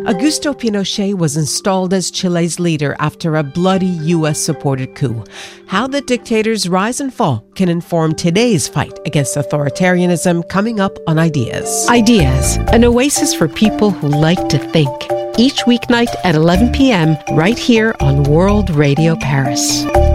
Augusto Pinochet was installed as Chile's leader after a bloody U.S.-supported coup. How the dictator's rise and fall can inform today's fight against authoritarianism, coming up on Ideas. Ideas, an oasis for people who like to think. Each weeknight at 11 p.m. right here on World Radio Paris.